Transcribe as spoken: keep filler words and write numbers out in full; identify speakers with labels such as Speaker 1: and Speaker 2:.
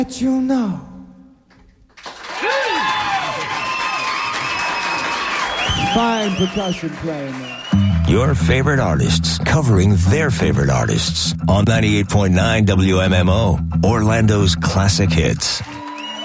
Speaker 1: That you'll know. Fine percussion playing, man.
Speaker 2: Your favorite artists covering their favorite artists on ninety-eight point nine W M M O, Orlando's classic hits.